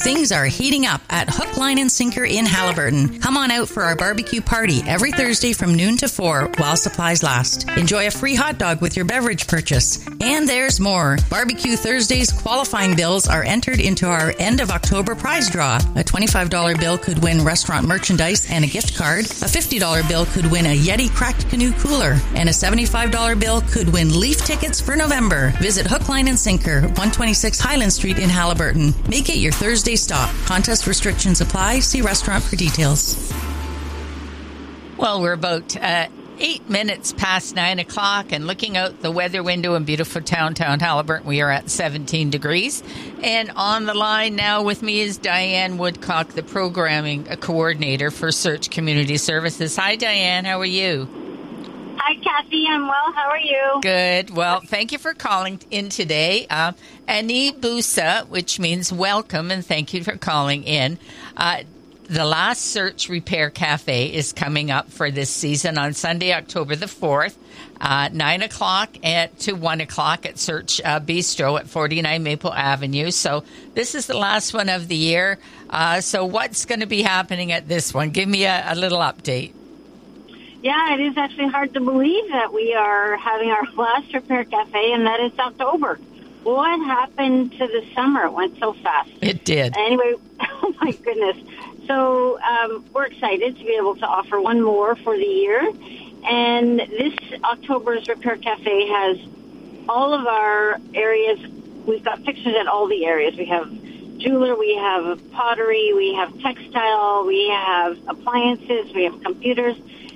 Things are heating up at Hook, Line and Sinker in Haliburton. Come on out for our barbecue party every Thursday from noon to 4 while supplies last. Enjoy a free hot dog with your beverage purchase. And there's more. Barbecue Thursdays qualifying bills are entered into our end of October prize draw. A $25 bill could win restaurant merchandise and a gift card. A $50 bill could win a Yeti Cracked Canoe cooler. And a $75 bill could win Leaf tickets for November. Visit Hook, Line and Sinker, 126 Highland Street in Haliburton. Make it your Thursday stop. Contest restrictions apply. See restaurant for details. Well, we're about 8 minutes past 9 o'clock, and looking out the weather window in beautiful downtown Haliburton, we are at 17 degrees. And on the line now with me is Diane Woodcock, the programming coordinator for Search Community Services. Hi, Diane. How are you? Hi, Kathy. I'm well. How are you? Good. Well, thank you for calling in today. Ani Busa, which means welcome, and thank you for calling in. The last Search Repair Cafe is coming up for this season on Sunday, October the 4th, 9 o'clock to 1 o'clock at Search Bistro at 49 Maple Avenue. So this is the last one of the year. So what's going to be happening at this one? Give me a little update. Yeah, it is actually hard to believe that we are having our last Repair Cafe and that it's October. What happened to the summer? It went so fast. It did. Anyway, oh my goodness. So we're excited to be able to offer one more for the year. And this October's Repair Cafe has all of our areas. We've got fixtures at all the areas. We have jeweler, we have pottery, we have textile, we have appliances, we have computers,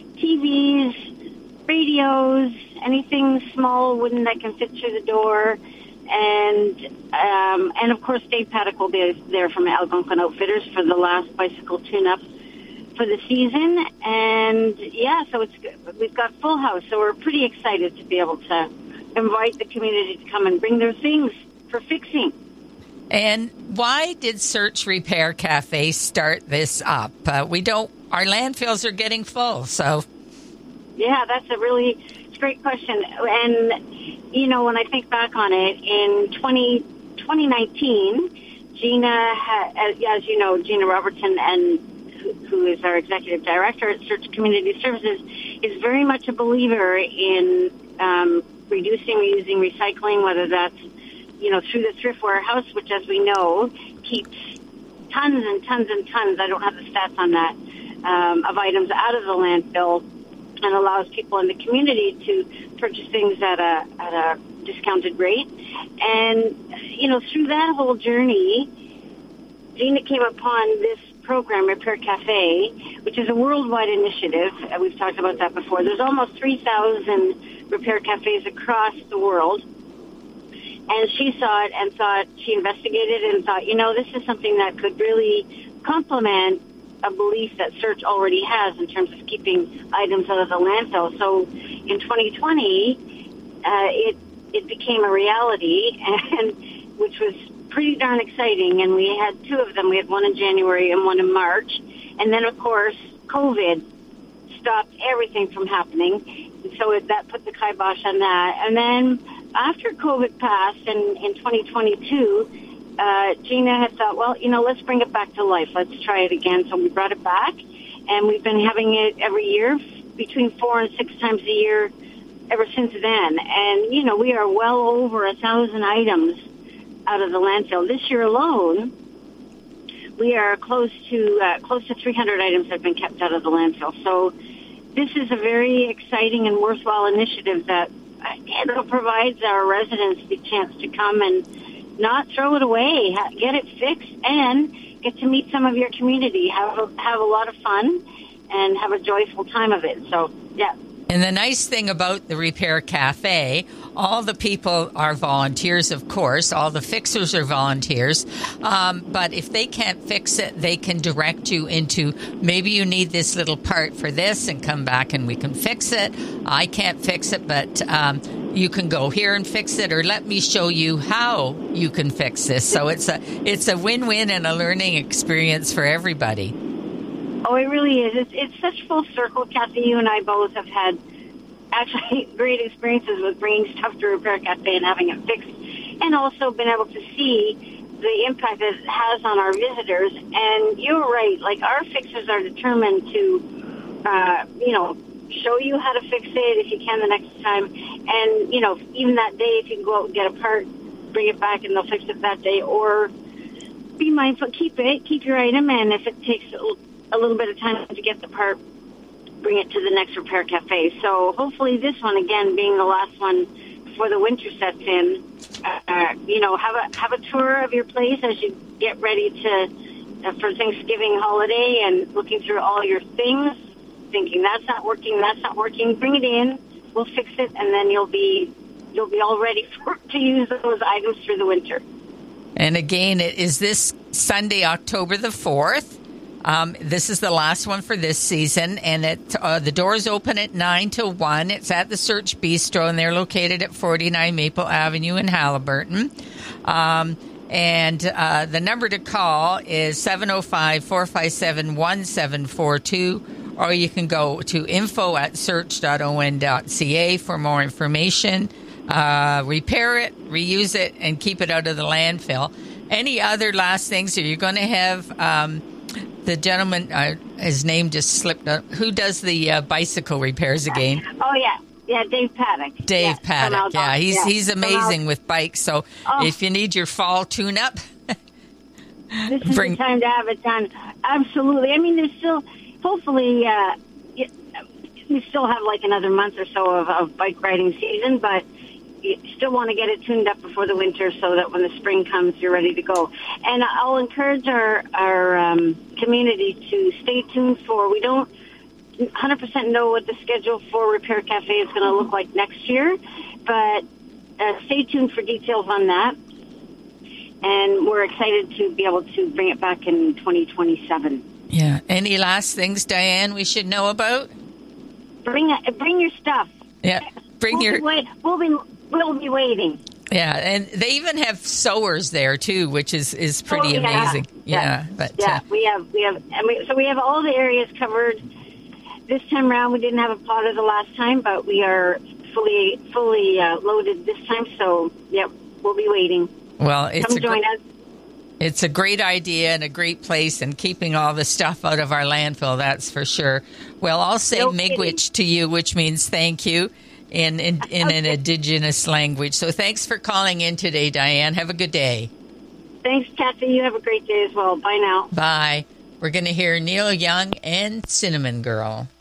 TVs, radios, anything small wooden that can fit through the door. And of course, Dave Paddock will be there from Algonquin Outfitters for the last bicycle tune-up for the season. And yeah, so we've got full house. So we're pretty excited to be able to invite the community to come and bring their things for fixing. And why did Search Repair Cafe start this up? Our landfills are getting full, so. Yeah, that's a great question. And, you know, when I think back on it, in 2019, Gina, as you know, Gina Robertson, who is our executive director at Search Community Services, is very much a believer in reducing, reusing, recycling, whether that's, you know, through the thrift warehouse, which, as we know, keeps tons and tons and tons, I don't have the stats on that, of items out of the landfill and allows people in the community to purchase things at a discounted rate. And, you know, through that whole journey, Gina came upon this program, Repair Cafe, which is a worldwide initiative. We've talked about that before. There's almost 3,000 repair cafes across the world. And she saw it and she investigated it and thought, you know, this is something that could really complement a belief that Search already has in terms of keeping items out of the landfill. So in 2020, it became a reality, and which was pretty darn exciting. And we had two of them. We had one in January and one in March. And then, of course, COVID stopped everything from happening. So that put the kibosh on that. And then after COVID passed in 2022, Gina had thought, well, you know, let's bring it back to life. Let's try it again. So we brought it back, and we've been having it every year, between 4 and 6 times a year ever since then. And, you know, we are well over 1,000 items out of the landfill. This year alone, we are close to 300 items have been kept out of the landfill. So this is a very exciting and worthwhile initiative that provides our residents the chance to come and not throw it away, get it fixed, and get to meet some of your community, have a lot of fun, and have a joyful time of it. So, yeah. And the nice thing about the Repair Cafe, all the people are volunteers, of course. All the fixers are volunteers. But if they can't fix it, they can direct you into, maybe you need this little part for this, and come back and we can fix it. I can't fix it, but you can go here and fix it, or let me show you how you can fix this. So it's a win-win and a learning experience for everybody. Oh, it really is. It's such full circle, Kathy. You and I both have had actually great experiences with bringing stuff to Repair Cafe and having it fixed, and also been able to see the impact that it has on our visitors. And you're right, like our fixers are determined to, show you how to fix it if you can the next time. And, even that day, if you can go out and get a part, bring it back and they'll fix it that day. Or be mindful, keep your item, and if it takes a little bit of time to get the part, bring it to the next repair cafe. So hopefully this one, again, being the last one before the winter sets in, have a tour of your place as you get ready for Thanksgiving holiday, and looking through all your things, thinking that's not working, bring it in, we'll fix it, and then you'll be all ready to use those items through the winter. And again, it is this Sunday, October the 4th. This is the last one for this season, and the doors open at 9 till 1. It's at the Search Bistro, and they're located at 49 Maple Avenue in Haliburton. And the number to call is 705-457-1742, or you can go to info@search.on.ca for more information. Repair it, reuse it, and keep it out of the landfill. Any other last things? Are you going to have the gentleman, his name just slipped up, who does the bicycle repairs again? Oh, yeah. Yeah, Dave Paddock. Dave Paddock, yeah. He's amazing with bikes. So if you need your fall tune-up, this is the time to have it done. Absolutely. I mean, there's still, hopefully, we still have like another month or so of bike riding season, but you still want to get it tuned up before the winter so that when the spring comes, you're ready to go. And I'll encourage our community to stay tuned we don't 100% know what the schedule for Repair Cafe is going to look like next year, but stay tuned for details on that. And we're excited to be able to bring it back in 2027. Yeah. Any last things, Diane, we should know about? Bring your stuff. Yeah. We'll be waiting. Yeah, and they even have sewers there too, which is pretty amazing. Yeah. We have all the areas covered. This time around, we didn't have a plotter the last time, but we are fully loaded this time. So, we'll be waiting. Well, come join us. It's a great idea and a great place, and keeping all the stuff out of our landfill, that's for sure. Well, I'll say miigwech to you, which means thank you in an Indigenous language. So thanks for calling in today, Diane. Have a good day. Thanks, Kathy. You have a great day as well. Bye now. Bye. We're going to hear Neil Young and Cinnamon Girl.